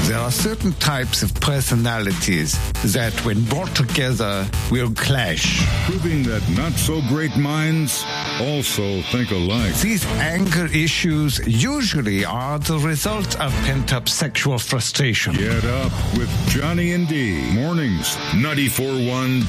There are certain types of personalities that, when brought together, will clash. Proving that not-so-great minds also think alike. These anger issues usually are the result of pent-up sexual frustration. Get up with Johnny and D. Mornings, 94.1